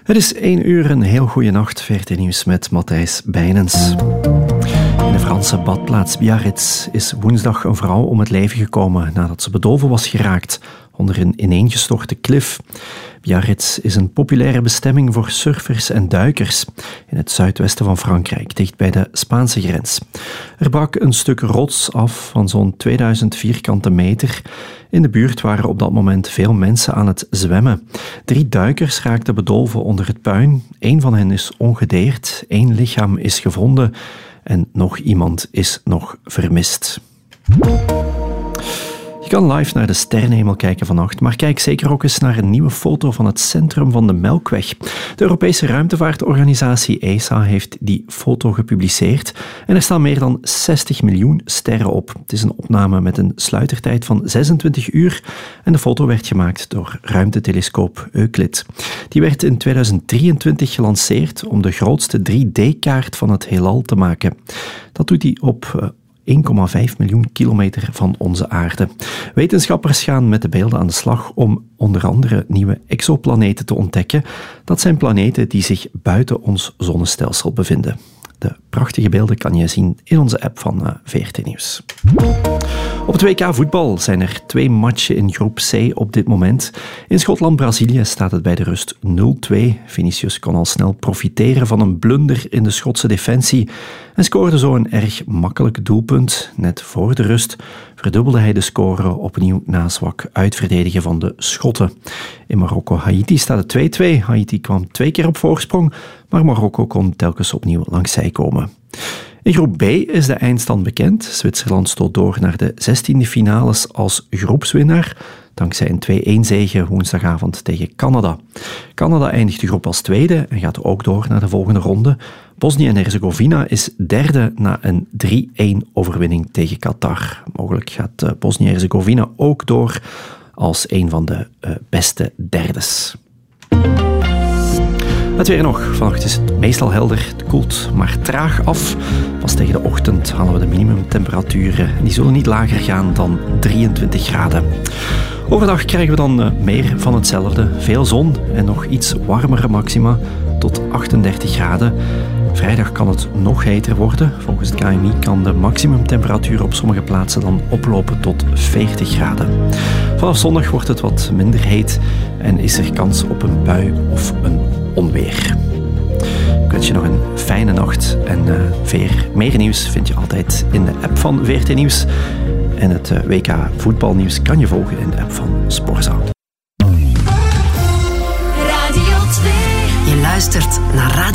Het is 1 uur, een heel goede nacht. VRT Nieuws met Matthijs Bijnens. In de Franse badplaats Biarritz is woensdag een vrouw om het leven gekomen nadat ze bedolven was geraakt onder een ineengestorte klif. Biarritz is een populaire bestemming voor surfers en duikers in het zuidwesten van Frankrijk, dicht bij de Spaanse grens. Er brak een stuk rots af van zo'n 2000 vierkante meter. In de buurt waren op dat moment veel mensen aan het zwemmen. 3 duikers raakten bedolven onder het puin. 1 van hen is ongedeerd, 1 lichaam is gevonden en nog iemand is nog vermist. Je kan live naar de sterrenhemel kijken vannacht, maar kijk zeker ook eens naar een nieuwe foto van het centrum van de Melkweg. De Europese ruimtevaartorganisatie ESA heeft die foto gepubliceerd en er staan meer dan 60 miljoen sterren op. Het is een opname met een sluitertijd van 26 uur en de foto werd gemaakt door ruimtetelescoop Euclid. Die werd in 2023 gelanceerd om de grootste 3D-kaart van het heelal te maken. Dat doet hij op 1,5 miljoen kilometer van onze aarde. Wetenschappers gaan met de beelden aan de slag om onder andere nieuwe exoplaneten te ontdekken. Dat zijn planeten die zich buiten ons zonnestelsel bevinden. De prachtige beelden kan je zien in onze app van VRT Nieuws. Op het WK voetbal zijn er 2 matchen in groep C op dit moment. In Schotland-Brazilië staat het bij de rust 0-2. Vinicius kon al snel profiteren van een blunder in de Schotse defensie en scoorde zo een erg makkelijk doelpunt. Net voor de rust verdubbelde hij de score opnieuw na zwak uitverdedigen van de Schotten. In Marokko-Haiti staat het 2-2. Haiti kwam 2 keer op voorsprong, maar Marokko kon telkens opnieuw langs zij komen. In groep B is de eindstand bekend. Zwitserland stoot door naar de 16e finales als groepswinnaar, dankzij een 2-1 zege woensdagavond tegen Canada. Canada eindigt de groep als tweede en gaat ook door naar de volgende ronde. Bosnië en Herzegovina is derde na een 3-1 overwinning tegen Qatar. Mogelijk gaat Bosnië en Herzegovina ook door als een van de beste derdes. Het weer nog. Vannacht is het meestal helder. Het koelt maar traag af. Pas tegen de ochtend halen we de minimumtemperaturen. Die zullen niet lager gaan dan 23 graden. Overdag krijgen we dan meer van hetzelfde. Veel zon en nog iets warmere maxima tot 38 graden. Vrijdag kan het nog heter worden. Volgens het KNMI kan de maximumtemperatuur op sommige plaatsen dan oplopen tot 40 graden. Vanaf zondag wordt het wat minder heet en is er kans op een bui of een onweer. Ik wens je nog een fijne nacht en meer nieuws vind je altijd in de app van VRT Nieuws. En het WK voetbalnieuws kan je volgen in de app van Sporza. Radio 2. Je luistert naar Radio